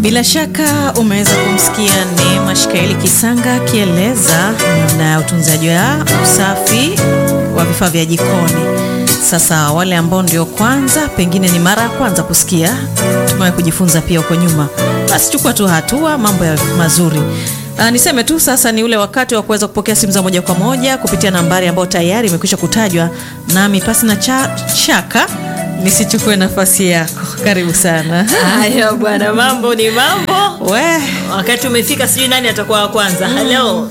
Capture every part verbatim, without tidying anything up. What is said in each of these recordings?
Bila shaka umeweza kumsikia Neema Shikaeli Kisanga akieleza namna ya utunzaji wa usafi wa vifaa vya jikoni. Sasa wale ambao ndio kwanza, pengine ni mara ya kwanza kusikia, tumewahi kujifunza pia huko nyuma, basi chukua tu hatua, mambo ya mazuri. Uh, niseme tu sasa ni ule wakati wa kuweza kupokea simu za moja kwa moja kupitia nambari ambayo tayari imekwisha kutajwa, nami pasi na cha, shaka nisichukue nafasi yako. Karibu sana. Haya bwana, mambo ni mambo. We, Wakati umefika, sijui nani atakuwa wa kwanza. Mm. Hello.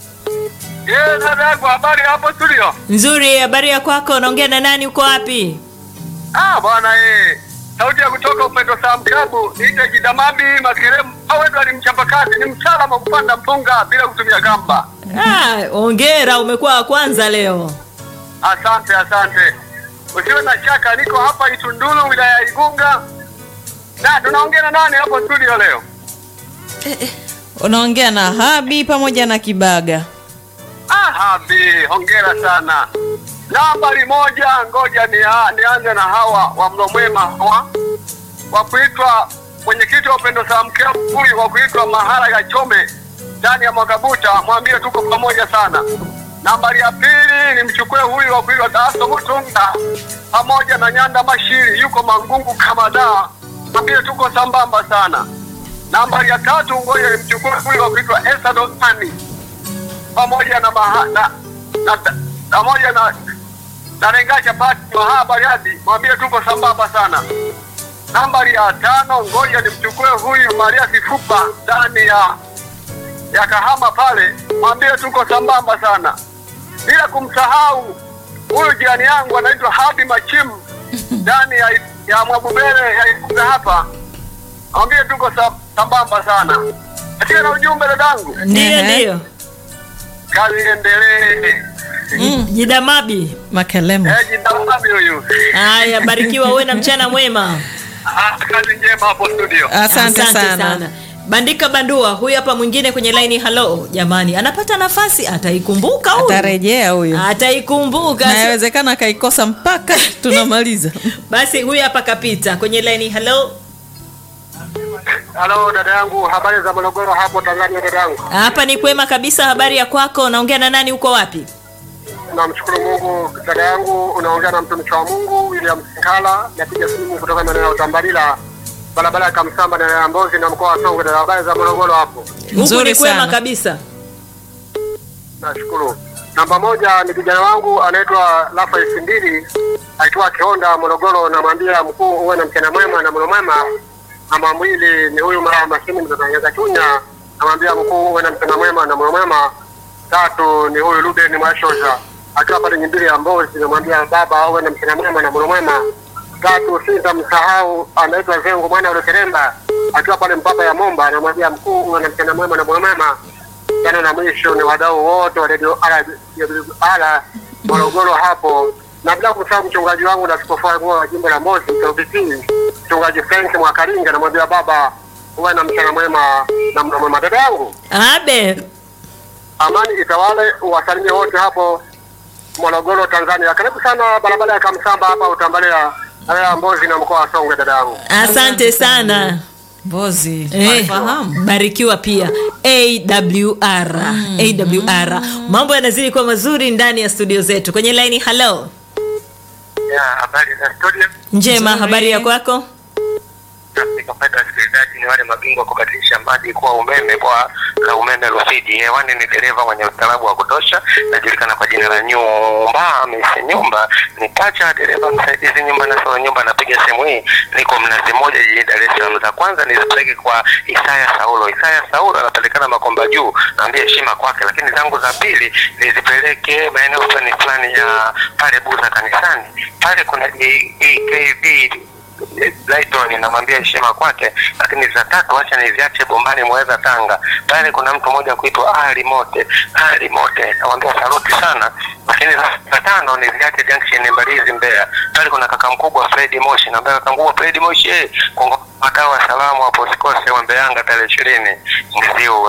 Eh, dada, kwa habari hapo studio? Nzuri, habari ya kwako? Naongea na nani, uko wapi? Ah, bwana eh. Sauti ya kutoka Upendo Sam Klabu, niite Jidamabi Makeremu. Au ndo alimchapa kazi, ni mtaalamu wa kupanda mpunga bila kutumia gamba. Ah, hongera, umekuwa wa kwanza leo. Asante, asante. Usiwe na shaka, niko hapa Itundulu, wilaya ya Igunga. Na tunaongea na nani hapo studio leo? eh, eh, unaongea na Habi pamoja na Kibaga. Ah, Habi, hongera sana. Nambari moja, ngoja ni nianze na hawa wa Mlo Mwema hawa. Wa kuitwa mwenyekiti wa Upendo Sam Klabu, wa kuitwa Mahala ya Chome ndani ya Mwakabuta, mwambie tuko pamoja sana. Nambari ya pili nimchukue huyu wa kuitwa Daso Mutunga pamoja na Nyanda Mashiri, yuko Mangungu kama da, mwambie tuko sambamba sana. Nambari ya tatu ngoja nimchukue huyu wa kuitwa Esa Dosani pamoja na maha, na na pamoja na na Rengacha Pati Mahaba Yadi, mwambie tuko sambamba sana. Nambari ya tano ngoja nimchukue huyu Maria Kifupa ndani ya ya Kahama pale, mwambie tuko sambamba sana. Bila kumsahau huyu jirani yangu anaitwa Habi Machimu ndani ya ya Mwabubele ya Ikunga hapa, mwambie tuko sambamba sana. Atia na ujumbe dadangu. Ndio, ndio. Kazi endelee. Mm. Jidamabi Makelemo. Eh, Jidamabi huyu. Haya, barikiwa wewe na mchana mwema. Ah, kazi njema hapo studio. Asante, Asante sana. sana. Bandika Bandua, huyu hapa mwingine kwenye line. Hello, jamani, anapata nafasi, ataikumbuka huyu. Atarejea huyu. Ataikumbuka. Na inawezekana akaikosa mpaka tunamaliza. Basi huyu hapa kapita kwenye line. Hello. Hello dada yangu, habari za Morogoro hapo Tanzania dada yangu? Hapa ni kwema kabisa, habari ya kwako? Naongea na nani, uko wapi? Namshukuru Mungu dada yangu, unaongea na mtumishi wa Mungu William Sikala, napiga simu kutoka maeneo ya Utambalila, barabara ya Kamsamba na ya Mbozi na mkoa wa Songwe. Dada, habari za Morogoro hapo? Huku ni kwema kabisa. Nashukuru. Namba moja ni kijana wangu anaitwa Rafael Sindiri akiwa Kihonda Morogoro, namwambia mkuu uwe na mchana mwema na mlo mwema. Namba mbili ni huyu mara mashini mtangaza Chunya, namwambia mkuu uwe na mchana mwema na mlo mwema. Tatu ni huyu Ruben Mwashosha akiwa pale Nyimbili ya Mbozi, namwambia baba uwe na mchana mwema na mlo mwema. Tatu sita msahau anaitwa Zengo mwana wa Teremba akiwa pale Mpapa ya Momba, namwambia mkuu uwe na mchana mwema na mlo mwema. Jana na mwisho ni wadau wote wa Radio Ala Morogoro hapo, na bila kusahau mchungaji wangu na sikofaa kwa jimbo la Mbozi Tobiti, mchungaji Frank Mwakaringa, namwambia baba uwe na mchana mwema na mlo mwema. Dada yangu Abe, amani itawale, wasalimie wote hapo Morogoro Tanzania. Karibu sana barabara ya Kamsamba hapa Utambalea ya Mbozi na mkoa wa Songwe dada yangu. Asante sana. Mbozi. Eh, barikiwa pia. A W R. Mm, A W R. Mm. Mambo yanazidi kuwa mazuri ndani ya studio zetu. Kwenye line. Hello. Ya, habari za studio? Njema, habari ya kwako? Nikapata sikilizaji ni wale mabingwa kubadilisha maji kwa umeme kwa la umeme Rufiji. Hewani ni dereva mwenye ustaarabu wa kutosha, najulikana kwa jina la Nyumba Amesi Nyumba. Ni pacha dereva msaidizi nyumba na sio nyumba. Napiga simu hii niko Mnazi Mmoja jijini Dar es Salaam. Za kwanza nizipeleke kwa Isaya Saulo. Isaya Saulo anapatikana Makomba Juu, naambia heshima kwake. Lakini zangu za pili nizipeleke maeneo fulani fulani ya pale Buza kanisani. Pale kuna E K V Lighton, namwambia heshima kwake. Lakini za tatu acha niziache Bombani Mweza Tanga. Pale kuna mtu mmoja kuitwa Ali Mote. Ali Mote namwambia saluti sana. Lakini za tano niziache Junction Mbalizi Mbeya. Pale kuna kaka mkubwa Fred Moshi, namwambia kaka mkubwa Fred Moshi eh, Kongo matawa salamu hapo, usikose Wembe Yanga tarehe ishirini Mziu.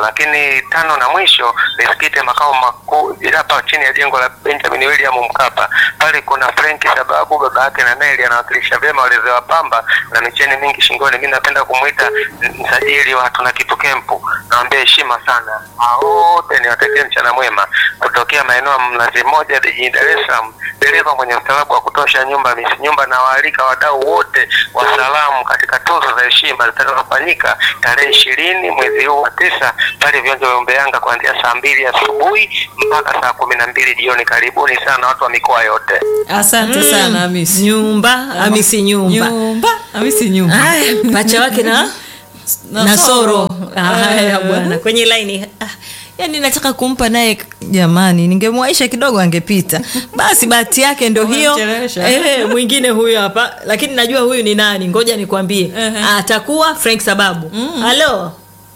lakini tano na mwisho nisikite makao makuu hapa chini ya jengo la Benjamin William Mkapa. Pale kuna Frank Sababu, baba yake na Neli, anawakilisha vyema walezi wa Pamba na micheni mingi shingoni. Mimi napenda kumuita msajili wa Hatuna Kitu Kempu. Naomba heshima sana. Wote niwatakie mchana mwema kutokea maeneo ya Mnazi Mmoja jijini Dar es Salaam. Dereva mwenye ustaarabu wa kutosha, nyumba misi nyumba, na waalika wadau wote wa salamu katika tuzo za heshima zitakazofanyika tarehe ishirini mwezi huu wa tisa pale viwanja vya Yanga kuanzia saa mbili asubuhi mpaka saa kumi na mbili jioni. Karibuni sana watu wa mikoa yote. Asante mm. sana Hamisi. Nyumba, Hamisi nyumba. Nyumba, Hamisi nyumba. Haya, pacha wake na Nasoro. Haya bwana, kwenye line. Ah, yaani nataka kumpa naye, jamani, ningemwaisha kidogo angepita. Basi bahati yake ndio hiyo. Eh, mwingine huyu hapa, lakini najua huyu ni nani. Ngoja nikwambie. Uh-huh. Atakuwa Frank Sababu. Mm. Halo.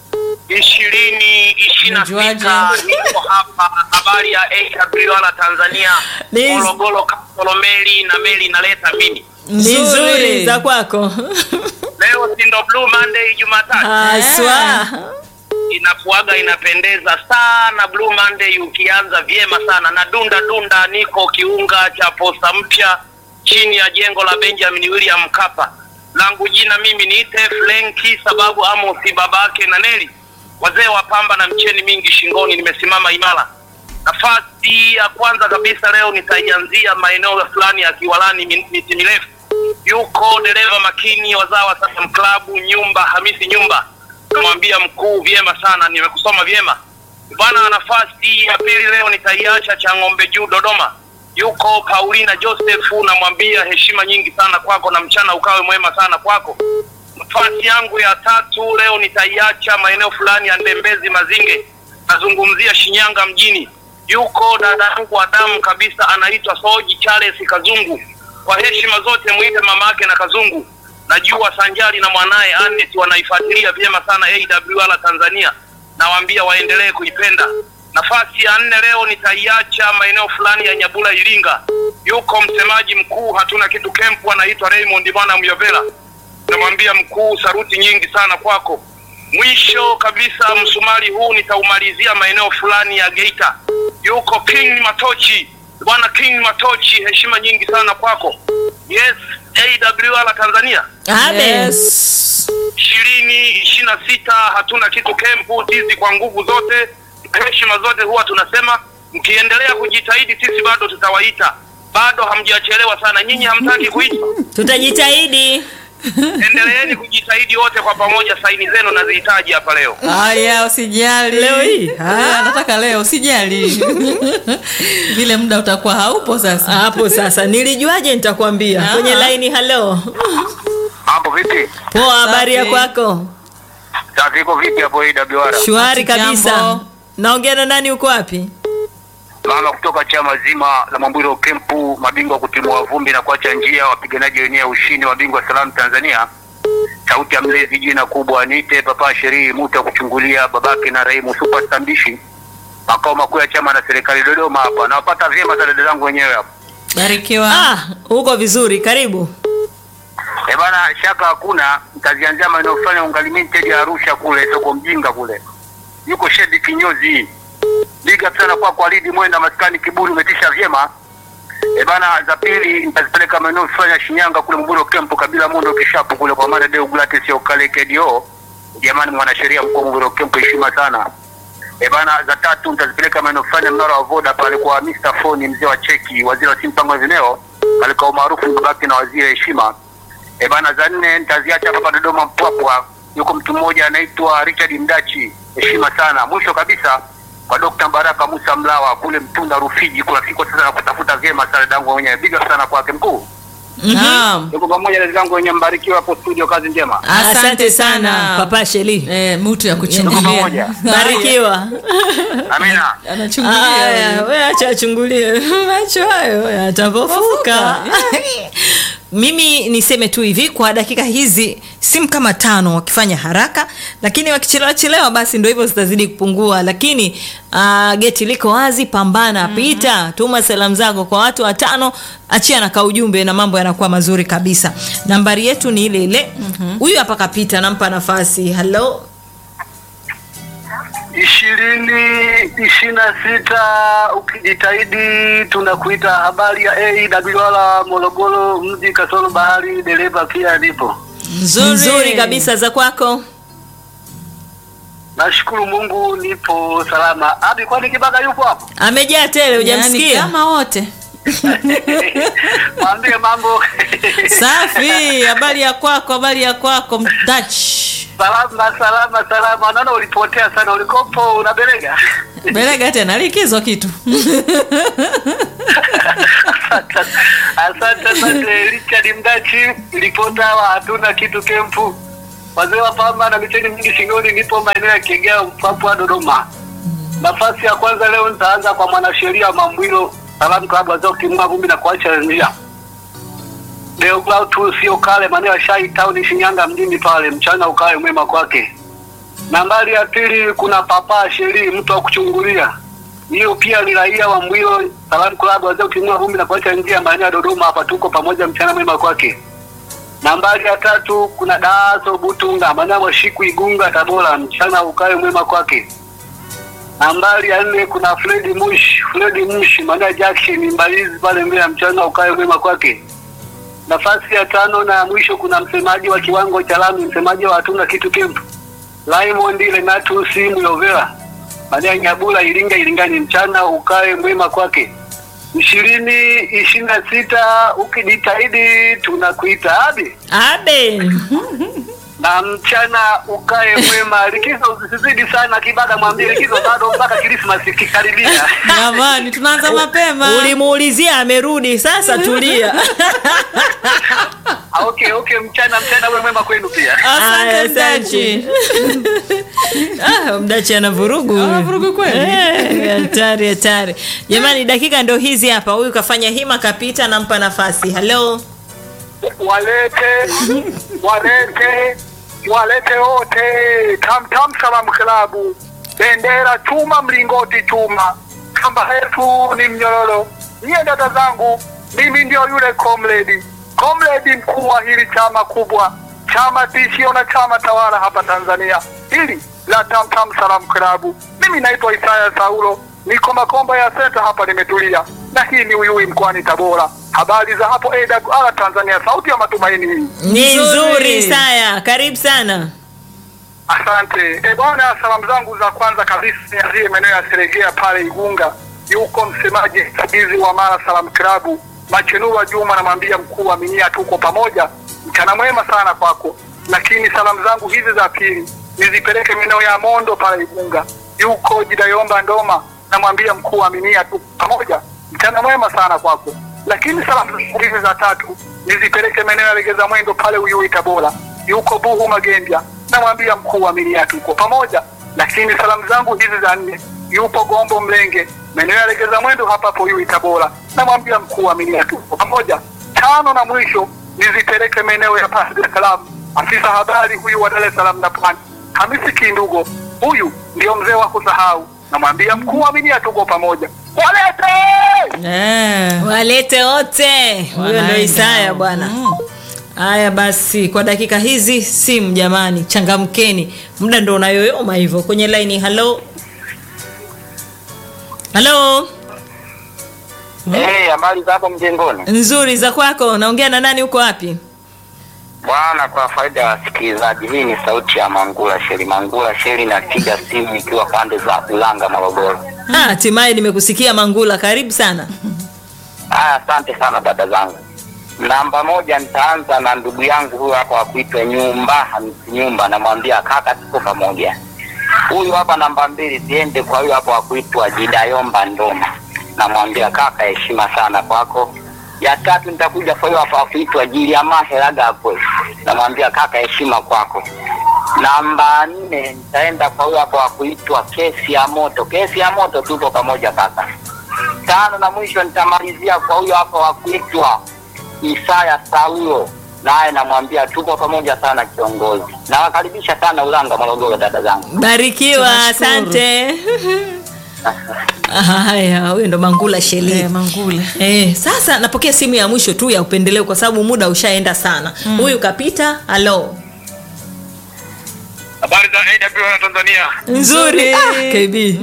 ishirini ishirini na sita niko hapa, habari ya A W R Tanzania, Morogoro, Kolomeli na Meli naleta mimi. Nzuri za kwako. Leo si ndo Blue Monday, Jumatatu. Aswa. Inakuaga inapendeza sana Blue Monday ukianza vyema sana na dunda dunda. Niko kiunga cha posta mpya chini ya jengo la Benjamin William Mkapa. Langu jina mimi niite Frank Sababu Amos, babake na Neli, wazee wa Pamba na mcheni mingi shingoni. Nimesimama imara. Nafasi ya kwanza kabisa leo nitaianzia maeneo fulani ya Kiwalani, miti mirefu. Yuko dereva makini wazawa sasa Club Nyumba, Hamisi Nyumba. Namwambia mkuu vyema sana, nimekusoma vyema bwana. Nafasi ya pili leo nitaiacha cha Ng'ombe Juu Dodoma. Yuko Paulina Joseph, namwambia heshima nyingi sana kwako na mchana ukawe mwema sana kwako. Nafasi yangu ya tatu leo nitaiacha maeneo fulani ya Ndembezi Mazinge. Nazungumzia Shinyanga mjini. Yuko dada yangu wa damu kabisa, anaitwa Soji Charles Kazungu. Kwa heshima zote muite mamake na Kazungu. Najua Sanjari na mwanae Anet wanaifuatilia vyema sana A W R Tanzania. Nawaambia waendelee kuipenda. Nafasi ya nne leo nitaiacha maeneo fulani ya Nyabula Iringa. Yuko msemaji mkuu Hatuna Kitu Kempu, anaitwa Raymond Bwana Myovela. Namwambia mkuu saruti nyingi sana kwako. Mwisho kabisa msumari huu nitaumalizia maeneo fulani ya Geita. Yuko King Matochi. Bwana King Matochi, heshima nyingi sana kwako. Yes, A W R Tanzania. Yes. ishirini ishirini na sita Hatuna Kitu Kempu, tizi kwa nguvu zote, heshima zote. Huwa tunasema mkiendelea kujitahidi sisi bado tutawaita. Bado hamjachelewa sana. Nyinyi hamtaki kuita? Tutajitahidi. Endeleeni kujitahidi wote kwa pamoja. Saini zenu nazihitaji hapa leo. Haya, usijali. Leo hii. Haya, nataka leo, usijali. Vile muda utakuwa haupo sasa. Hapo sasa. Nilijuaje nitakwambia. Kwenye line. Hello. Mambo vipi? Poa, habari ya kwako? Safi, iko vipi hapo A W R? Shwari kabisa. Naongea na nani, uko wapi? Mama kutoka chama zima la Mambwiro Kempu, mabingwa kutimua vumbi na kuacha njia, wapiganaji wenyewe ushindi, mabingwa salamu Tanzania. Sauti ya mlezi, jina kubwa niite Papa Sheri Muta kuchungulia, babake na Raimu Super Tambishi, makao makuu ya chama na serikali Dodoma hapa. Nawapata vyema dada zangu wenyewe hapa. Barikiwa. Ah, uko vizuri, karibu. Eh bana, shaka hakuna. Nitazianzia maeneo fulani Ungalimited ya Arusha kule, soko mjinga kule. Yuko Shedi Kinyozi. Big up sana kwa kwa Lidi Mwenda maskani Kiburi, umetisha vyema. E bana, za pili nitazipeleka maeneo fulani ya Shinyanga kule Mburo Kempu, kabila Mondo Kishapu kule kwa mara Deo Gulates ya Ukale K D O. Jamani, mwanasheria mkuu Mburo Kempu, heshima sana. E bana, za tatu nitazipeleka maeneo fulani Mnara wa Voda pale kwa mister Phone, mzee wa cheki, waziri wa simpango vineo, alikuwa maarufu babake na waziri, heshima. E bana, za nne nitaziacha hapa Dodoma Mpwapwa. Yuko mtu mmoja anaitwa Richard Mdachi, heshima sana. Mwisho kabisa kwa Dokta Baraka Musa Mlawa kule Mtunda Rufiji, kuna siku sasa na kutafuta vyema sana dangu mwenyewe. Biga sana kwake mkuu. Naam. Yuko pamoja na dangu wenyewe, mbarikiwa hapo studio, kazi njema. Asante sana Papa Sheli. Eh, mtu ya kuchungulia. Barikiwa. Amina. Anachungulia. Aya, wewe acha achungulie. Macho hayo yatapofuka. Mimi niseme tu hivi, kwa dakika hizi simu kama tano wakifanya haraka, lakini wakichelewa chelewa basi ndio hivyo zitazidi kupungua. Lakini uh, geti liko wazi, pambana, mm-hmm. Pita, tuma salamu zako kwa watu watano, achia na kaujumbe na mambo yanakuwa mazuri kabisa. Nambari yetu ni ile ile. Huyu mm-hmm. Hapa kapita, nampa nafasi. Hello. ishirini ishirini na sita ukijitahidi tunakuita. Habari ya A W R Morogoro mji kasoro bahari, dereva pia nipo. Nzuri, nzuri kabisa, za kwako? Nashukuru Mungu nipo salama. Abi, kwani Kibaga yupo hapo? Amejaa tele, hujamsikia? Yani kama wote. Mwambie mambo. Safi, habari ya kwako, habari ya kwako Dutch. Salama salama salama. Naona ulipotea sana, ulikopo unaberega. Berega tena likizo kitu. Asante sana Richard Mdachi, ripota wa hatuna kitu kempu. Wazee wa pamba na micheni mingi shingoni, nipo maeneo ya Kigea Mpwapwa Dodoma. Nafasi ya kwanza leo nitaanza kwa mwanasheria Mambwilo, salamu kwa bazo kimwa vumbi na kuacha njia. Leo Cloud tu sio kale maeneo ya Shai Town Shinyanga mjini pale, mchana ukae mwema kwake. Nambari ya pili kuna Papa Sheri, mtu wa kuchungulia. Hiyo pia ni raia wa Mbwilo, salamu kwa bazo kimwa vumbi na kuacha njia maeneo ya Dodoma, hapa tuko pamoja, mchana mwema kwake. Nambari ya tatu kuna Daso Butunga maeneo ya Shiku Igunga Tabora, mchana ukae mwema kwake. Nambari ya nne kuna Fred Mush, Fred Mush maeneo Jackson Mbalizi pale Mbeya, mchana ukae mwema kwake. Nafasi ya tano na mwisho kuna msemaji wa kiwango cha lami, msemaji wa hatuna kitu kempu, Raymond Lenatus Muyovera maeneo Nyabula Iringa Ilingani, mchana ukae mwema kwake. ishirini ishirini na sita ukijitahidi tunakuita Abi. Abe. Na mchana ukae mwema. Likizo usizidi sana Kibaga, mwambie likizo bado mpaka Christmas ikikaribia. Jamani, tunaanza mapema. Ulimuulizia amerudi, sasa tulia. Okay, okay, mchana mchana wewe mwema kwenu pia. Asante Mdachi. Ah, Mdachi ana vurugu. Ana vurugu kweli. Eh, hatari hatari. Jamani, dakika ndio hizi hapa. Huyu kafanya hima kapita, nampa nafasi. Hello. Walete walete walete wote tam tam salamu klabu, bendera chuma, mlingoti chuma, kamba yetu ni mnyororo. Nyie dada zangu, mimi ndio yule comrade comrade mkuu wa hili chama kubwa, chama tishio na chama tawala hapa Tanzania, hili la tam tam salamu klabu. Mimi naitwa Isaya Saulo, niko Makomba ya Center hapa, nimetulia, na hii ni Uyui mkoani Tabora. Habari za hapo A W R Tanzania, sauti ya matumaini hii. Ni nzuri Saya, karibu sana. Asante. E bwana, salamu zangu za kwanza kabisa nianzie maeneo ya Seregea pale Igunga. Yuko msemaji msaidizi wa Mara Salamu Klabu, Machenua Juma, namwambia mkuu wa minia tuko pamoja, mchana mwema sana kwako. Lakini salamu zangu hizi za pili nizipeleke maeneo ya Mondo pale Igunga. Yuko Jidayomba Ndoma, namwambia mkuu wa minia tuko pamoja, mchana mwema sana kwako. Lakini salamu hizi za tatu nizipeleke maeneo ya Legeza Mwendo pale Uyui Tabora. Yuko Buhu Magembia, namwambia mkuu wa minia tuko pamoja. Lakini salamu zangu hizi za nne yupo Gombo Mlenge, maeneo ya Legeza Mwendo hapa hapo Uyui Tabora, namwambia mkuu wa minia tuko pamoja. Tano na mwisho nizipeleke maeneo ya Dar es Salaam, afisa habari huyu wa Dar es Salaam na Pwani, Hamisi Kindugo, huyu ndio mzee wa kusahau, namwambia mkuu wa minia tuko pamoja. Walete! Eh. Walete wote. Huyo ndio Isaya bwana. Haya basi, kwa dakika hizi simu jamani, changamkeni. Muda ndio unayoyoma hivyo. Kwenye line, hello. Hello. Eh, hey, habari za hapo mjengoni? Nzuri, za kwako. Naongea na nani, uko wapi? Bwana, kwa faida ya wasikilizaji, hii ni sauti ya Mangula Sheri. Mangula Sheri, napiga simu ikiwa pande za Ulanga Morogoro. Ah, hatimaye nimekusikia Mangula, karibu sana. Ah, asante sana dada zangu. Namba moja nitaanza na ndugu yangu huyu hapa akuitwa Nyumba, Hamisi Nyumba, namwambia kaka tuko pamoja. Huyu hapa namba mbili ziende kwa huyu hapa akuitwa Jidayomba Ndoma, namwambia kaka heshima sana kwako. Ya tatu nitakuja kwa huyu hapa akuitwa Jiliama Helaga hapo, namwambia kaka heshima kwako. Namba nne nitaenda kwa huyu hapa akuitwa Kesi ya Moto. Kesi ya Moto tuko pamoja kaka. Tano na mwisho nitamalizia kwa huyu hapa wakuitwa Isaya Saulo, naye namwambia tuko pamoja sana kiongozi. Nawakaribisha sana Ulanga Morogoro dada zangu. Barikiwa, asante. Haya, huyo ndo Mangula Sheli. Eh, Mangula. Eh, sasa napokea simu ya mwisho tu ya upendeleo kwa sababu muda ushaenda sana. Huyu mm. kapita. Hello. Habari za A W R Tanzania. Nzuri. Ah, K B.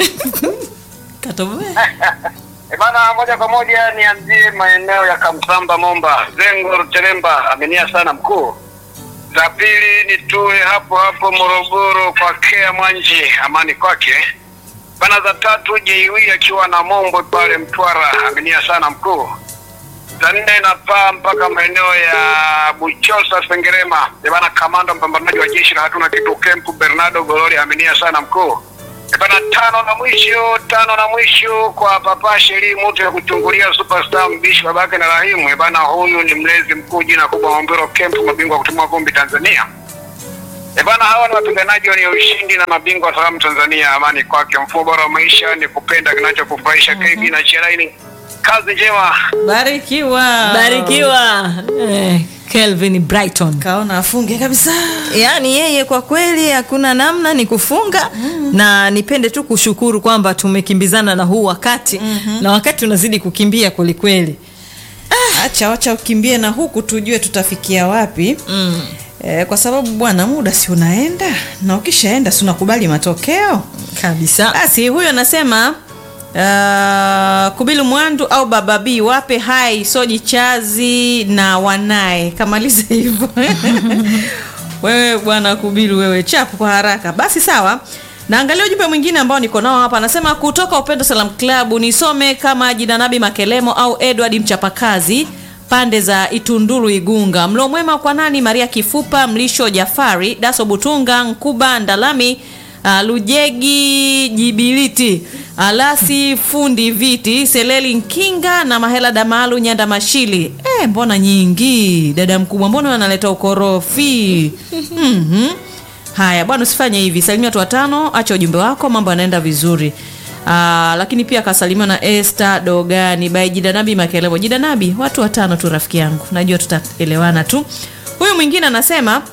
Katoboe. E bana, moja kwa moja nianzie maeneo ya Kamsamba, Momba, Zengo, Ruteremba, amenia sana mkuu. Za pili nitue hapo hapo Morogoro kwa Kea Mwanji, amani kwake. Bana, za tatu Jeiwi akiwa na Mombo pale Mtwara, amenia sana mkuu. Za nne napaa mpaka maeneo ya Buchosa, Sengerema. E bana, kamanda mpambanaji wa jeshi la hatuna kitu Kempu Bernardo Golori, amenia sana mkuu. E bana, tano na mwisho, tano na mwisho kwa Papa Sheri, mtu ya kuchungulia superstar mbishi babake na Rahimu. E bana, huyu ni mlezi mkuu jina kubwa Hombero Kempu, mabingwa kutumua vumbi Tanzania. E bana, hawa ni wapiganaji wenye ushindi na mabingwa wa salamu Tanzania, amani kwake. Mfumo bora wa maisha ni kupenda kinachokufurahisha. mm-hmm. K B na Chelaini, kazi njema. Barikiwa. Barikiwa. Eh, Kelvin Brighton. Kaona afunge kabisa. Yaani yeye kwa kweli hakuna namna, ni kufunga. mm. Na nipende tu kushukuru kwamba tumekimbizana na huu wakati. mm-hmm. Na wakati unazidi kukimbia kweli kweli. Ah, acha acha ukimbie na huku tujue tutafikia wapi. Mm. Eh, kwa sababu bwana muda si unaenda, na ukishaenda si unakubali matokeo Kabisa. basi. Huyo anasema uh, Kubilu Mwandu au Baba B wape hai Soji Chazi na wanae, kamaliza hivyo. Wewe bwana Kubilu, wewe chapu kwa haraka. Basi sawa, naangalia ujumbe mwingine ambao niko nao hapa. Anasema kutoka Upendo Salam Club, nisome kama Jina Nabi Makelemo au Edward Mchapakazi pande za Itunduru Igunga. Mlo mwema kwa nani? Maria Kifupa, Mlisho Jafari, Daso Butunga, Nkuba Ndalami, uh, Lujegi Jibiliti, Alasi Fundi Viti, Seleli Nkinga na Mahela Damalu Nyanda Mashili. Eh, mbona nyingi dada mkubwa, mbona analeta ukorofi? Mhm. Haya bwana, usifanye hivi. Salimia watu watano, acha ujumbe wako, mambo yanaenda vizuri. Aa, lakini pia akasalimiwa na Esther Dogani by Jidanabi Makelebo. Jidanabi, watu watano tu rafiki yangu, najua tutaelewana tu. Huyu mwingine anasema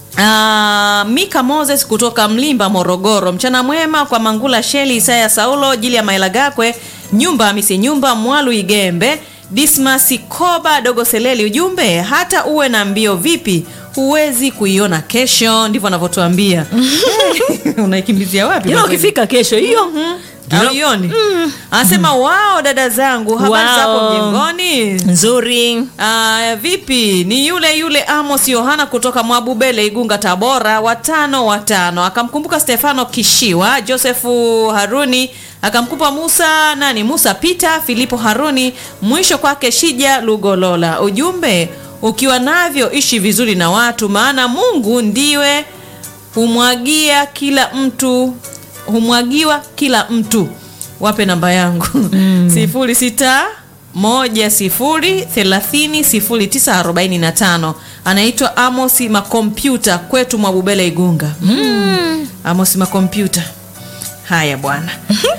uh, Mika Moses kutoka Mlimba Morogoro. Mchana mwema kwa Mangula Sheli, Isaya Saulo, Jili ya Mailagakwe, Nyumba Hamisi Nyumba, Mwalu Igembe, Dismas Koba, Dogo Seleli. Ujumbe, hata uwe na mbio vipi huwezi kuiona kesho, ndivyo anavyotuambia. Unaikimbizia wapi? Yeye ukifika kesho hiyo. Mhm. Auioni. Mm. Anasema wao dada zangu, habari Wow. zako mjengoni? Nzuri. Ah, vipi? Ni yule yule Amos Yohana kutoka Mwabubele Igunga Tabora, watano watano. Akamkumbuka Stefano Kishiwa, Josefu Haruni, akamkumbuka Musa nani? Musa Peter, Filipo Haruni, mwisho kwake Shija Lugolola. Ujumbe, ukiwa navyo ishi vizuri na watu, maana Mungu ndiwe humwagia kila mtu humwagiwa kila mtu. Wape namba yangu. mm. sifuri sita moja sifuri thelathini sifuri tisa arobaini na tano. Anaitwa Amosi Makompyuta kwetu Mwabubele Igunga. mm. Amosi Makompyuta. Haya bwana.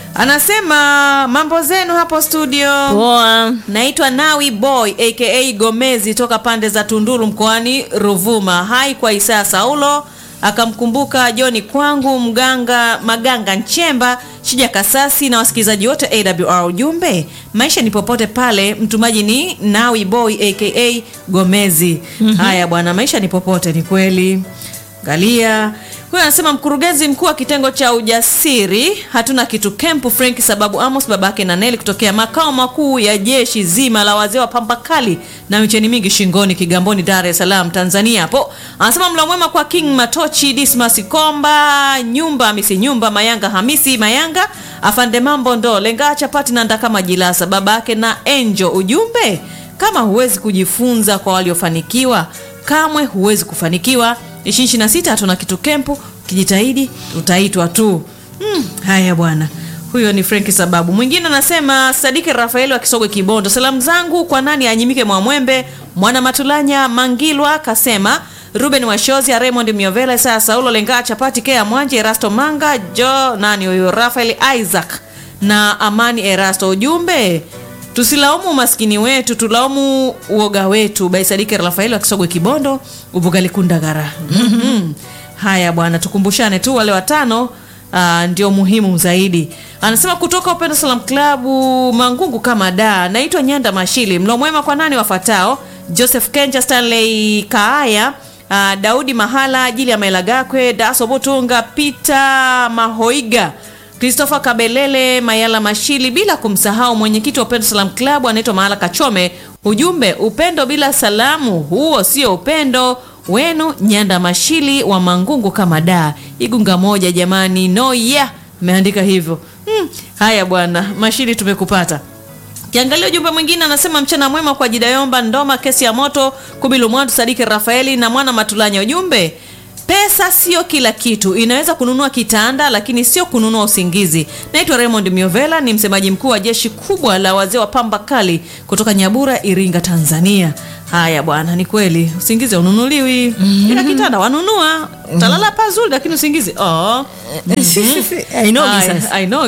Anasema mambo zenu hapo studio. Poa. Naitwa Nawi Boy aka Gomezi toka pande za Tunduru mkoani Ruvuma. Hai kwa Isaya Saulo, akamkumbuka Joni Kwangu, Mganga Maganga Nchemba, Shija Kasasi na wasikilizaji wote A W R. Ujumbe, maisha ni popote pale. Mtumaji ni Nawi Boy aka Gomezi. mm-hmm. Haya bwana, maisha ni popote, ni kweli. Galia huyu anasema mkurugenzi mkuu wa kitengo cha ujasiri hatuna kitu Kempu Frank sababu Amos babake na Neli kutokea makao makuu ya jeshi zima la wazee wa pamba kali na micheni mingi shingoni Kigamboni Dar es Salaam Tanzania. Hapo anasema mla mwema kwa King Matochi, Dismas Komba, Nyumba Hamisi Nyumba, Mayanga Hamisi Mayanga, Afande Mambo Ndo, Lenga Chapati na Ndaka Majilasa babake na Angel. Ujumbe, kama huwezi kujifunza kwa waliofanikiwa, kamwe huwezi kufanikiwa. ishirini na sita hatuna kitu Kempu, kijitahidi utaitwa tu. Hmm, haya bwana. Huyo ni Frank sababu. Mwingine anasema Sadiki Rafaeli wa Kisogwe Kibondo. Salamu zangu kwa nani? Anyimike Mwamwembe, Mwana Matulanya Mangilwa, kasema Ruben Washozi, Raymond Miovela, Isaya Saulo, Lenga Chapati, Kea Mwanje, Erasto Manga, Jo nani huyo, Rafael Isaac na Amani Erasto. Ujumbe, tusilaumu maskini wetu, tulaumu uoga wetu. By Sadiki Rafaeli wa Kisogwe Kibondo, Ubugali Kundagara. Mm-hmm. Haya bwana, tukumbushane tu wale watano uh, ndio muhimu zaidi. Anasema kutoka Upendo Salam Club Mangungu kama da. Naitwa Nyanda Mashili. Mlo mwema kwa nani wafatao? Joseph Kenja, Stanley Kaaya, uh, Daudi Mahala, Ajili ya Maelagakwe, Daso Butunga, Peter Mahoiga, Christopher Kabelele, Mayala Mashili, bila kumsahau mwenyekiti wa Upendo Salam Club anaitwa Mahala Kachome. Ujumbe, upendo bila salamu huo sio upendo wenu. Nyanda Mashili wa Mangungu kama da Igunga moja jamani, no yeah, meandika hivyo. Hmm, haya bwana Mashili, tumekupata. Kiangalia ujumbe mwingine anasema mchana mwema kwa Jidayomba Ndoma, kesi ya moto, Kubilu Mwandu, Sadiki Rafaeli na Mwana Matulanya. Ujumbe, pesa sio kila kitu, inaweza kununua kitanda lakini sio kununua usingizi. Naitwa Raymond Miovela, ni msemaji mkuu wa jeshi kubwa la wazee wa pamba kali kutoka Nyabura, Iringa, Tanzania. Haya bwana, ni kweli usingizi ununuliwi. Mm-hmm. Ila kitanda wanunua. Talala pazuri lakini usingizi. Oh. Mm-hmm. I know this. I know.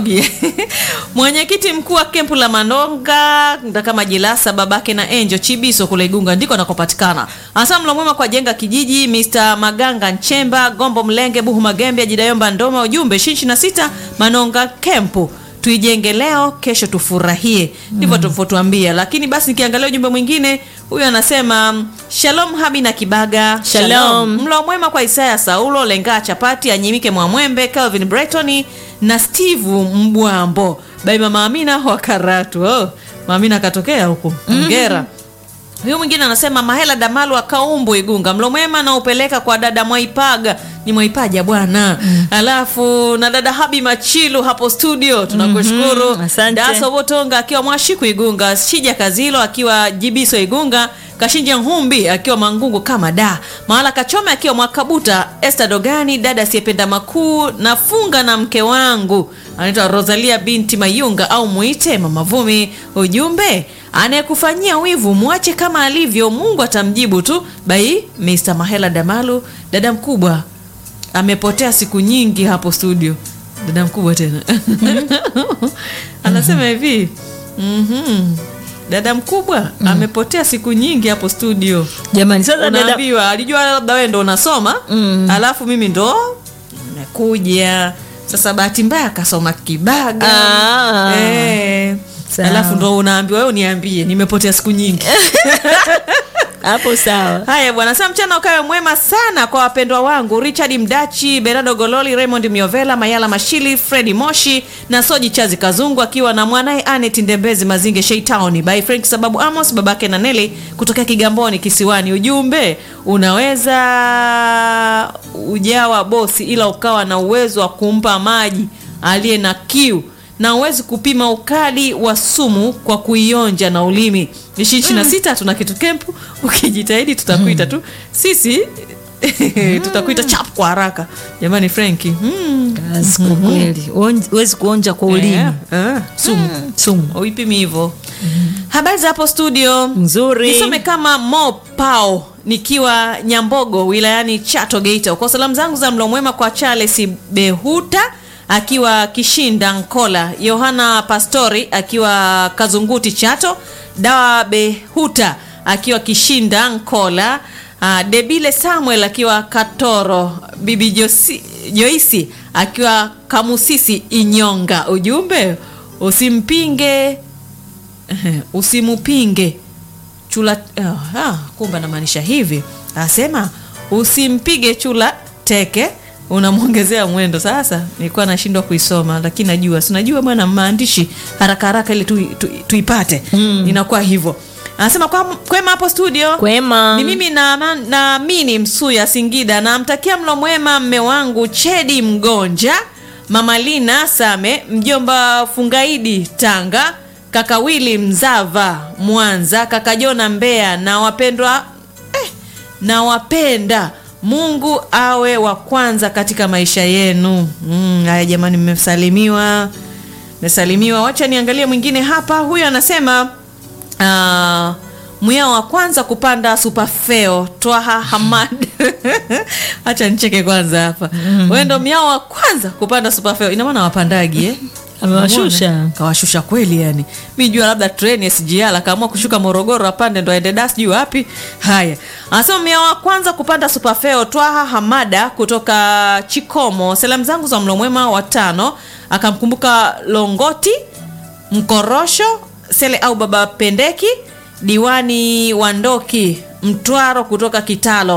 Mwenyekiti mkuu wa kempu la Manonga, kama Jilasa, babake na Angel Chibiso kule Igunga ndiko anakopatikana. Asalamu mlo mwema kwa Jenga Kijiji, Mister Maganga Nchemba, Gombo Mlenge, Buhu Magembe, Jidayomba Ndoma. Ujumbe ishirini na sita Manonga kempu. Tuijenge leo, kesho tufurahie. Ndivyo mm. tufotuambia. Lakini basi nikiangalia ujumbe mwingine, huyu anasema Shalom Habi na Kibaga. Shalom, Shalom. Mlo mwema kwa Isaya Saulo, Lenga Chapati, Anyimike Mwamwembe, Calvin Brightoni na Steve Mbwambo. Bai Mama Amina wa Karatu. Oh, Mama Amina katokea huko. Hongera. Mm-hmm. Huyu mwingine anasema Mahela Damalu wa Kaumbu Igunga. Mlo mwema na upeleka kwa dada Mwaipaga. Ni Mwaipaja bwana. Mm. Alafu na dada Habi Machilu hapo studio. Tunakushukuru. Mm-hmm. Asante. Daso Botonga akiwa Mwashiku Igunga, Shija Kazilo akiwa Jibiso Igunga, Kashinja Humbi akiwa Mangungu kama da. Mahala Kachome akiwa Mwakabuta, Esther Dogani, dada asiyependa makuu, na funga na mke wangu anaitwa Rosalia binti Mayunga au muite Mama Vumi. Ujumbe, anayekufanyia wivu muache kama alivyo, Mungu atamjibu tu. Bai Mister Mahela Damalu, dada mkubwa amepotea siku nyingi hapo studio. Dada mkubwa tena. Anasema hivi, mhm. Dada mkubwa mm. amepotea siku nyingi hapo studio. Jamani, sasa unaambiwa dada... alijua labda wewe ndo unasoma, mm. alafu mimi ndo nakuja. Sasa bahati mbaya akasoma Kibaga. Ah. Eh. Alafu ndo unaambiwa wewe niambie nimepotea siku nyingi. Hapo sawa. Haya bwana, sasa mchana ukawe mwema sana kwa wapendwa wangu Richard Mdachi, Bernardo Gololi, Raymond Miovela, Mayala Mashili, Freddy Moshi na Soji Chazi Kazungu akiwa na mwanae Anet Ndembezi Mazinge Sheitown, by Frank Sababu Amos, babake na Nelly kutoka Kigamboni Kisiwani. Ujumbe, unaweza ujawa bosi ila ukawa na uwezo wa kumpa maji aliye na kiu, na uwezi kupima ukali wa sumu kwa kuionja na ulimi. ishirini na sita tuna kitu kempu, ukijitahidi tutakuita tu sisi. Tutakuita chap kwa haraka. Jamani Frankie, mm. kazi kwa kweli. Uwezi kuonja kwa ulimi. Yeah. Ah. Sumu, mm. sumu. Uipimi hivyo. Mm. Habari za hapo studio? Nzuri. Nisome kama Mo Pao nikiwa Nyambogo wilayani Chato Geita. Kwa salamu zangu za mlo mwema kwa Charles Behuta akiwa Kishinda Nkola, Yohana Pastori akiwa Kazunguti Chato, Dawa Behuta akiwa Kishinda Nkola, uh, Debile Samuel akiwa Katoro, Bibi Josi, Joisi akiwa Kamusisi Inyonga. Ujumbe, usimpinge usimupinge chula. Uh, ah, kumbe anamaanisha hivi. Asema usimpige chula teke, unamuongezea mwendo. Sasa nilikuwa nashindwa kuisoma lakini najua, si najua bwana maandishi haraka haraka ili tu, tu, tuipate. Mm. Inakuwa hivyo. Anasema kwa kwema hapo studio. Kwema. Ni mimi na naamini Msuya Singida, na mtakia mlo mwema mme wangu Chedi Mgonja, Mama Lina Same, mjomba Fungaidi Tanga, kaka Willy Mzava Mwanza, kaka Jona Mbeya, na wapendwa eh, na wapenda Mungu awe wa kwanza katika maisha yenu. Mm, haya jamani, mmesalimiwa. Mmesalimiwa. Wacha niangalie mwingine hapa. Huyu anasema uh, mwea wa kwanza kupanda Superfeo Twaha Hamad. Acha nicheke kwanza hapa. Mm. Wewe ndo mwea wa kwanza kupanda Superfeo. Ina maana wapandagi eh? Amewashusha. Kawashusha kweli yani. Mimi jua labda train S G R akaamua kushuka Morogoro apande ndo aende das juu wapi. Haya. Anasema mia wa kwanza kupanda Superfeo Twaha Hamada kutoka Chikomo. Salamu zangu za mlo mwema wa tano. Akamkumbuka Longoti, Mkorosho, Sele au Baba Pendeki, Diwani Wandoki, Mtwaro kutoka Kitalo.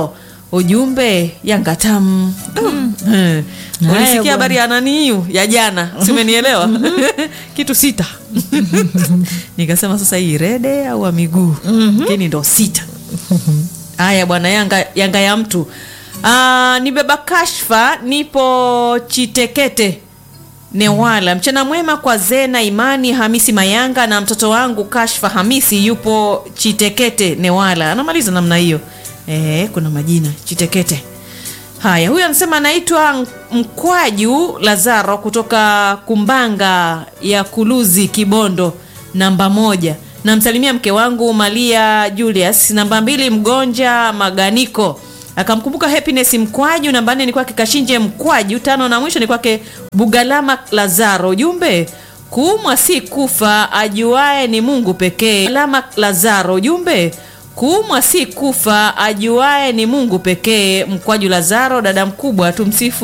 ujumbe Yanga tamu. Mm. Ulisikia habari ya nani hiyo ya jana? Si umenielewa? Kitu sita. Nikasema sasa hii rede au miguu? Lakini ndo sita. Haya bwana, Yanga Yanga ya mtu. Ah, ni beba Kashfa, nipo Chitekete Newala. Mchana mwema kwa Zena Imani Hamisi Mayanga na mtoto wangu Kashfa Hamisi yupo Chitekete Newala. Anamaliza namna hiyo. Eh, kuna majina Chitekete. Haya, huyu anasema anaitwa Mkwaju Lazaro kutoka Kumbanga ya Kuluzi Kibondo namba moja. Namsalimia mke wangu Malia Julius namba mbili Mgonja Maganiko. Akamkumbuka Happiness Mkwaju namba nne ni kwake Kashinje Mkwaju, tano na mwisho ni kwake Bugalama Lazaro. Ujumbe kuumwa si kufa, ajuae ni Mungu pekee. Bugalama Lazaro. Ujumbe kuumwa si kufa, ajuae ni Mungu pekee. Mkwaju Lazaro, dada mkubwa, tumsifu